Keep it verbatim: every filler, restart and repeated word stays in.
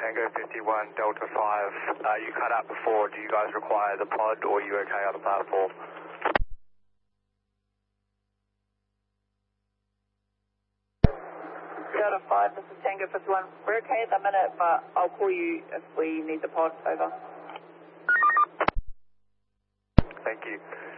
Tango fifty-one, Delta five. Uh, you cut out before. Do you guys require the pod or are you okay on the platform? Delta five, this is Tango fifty-one. We're okay at the minute, but I'll call you if we need the pod. Over. Thank you.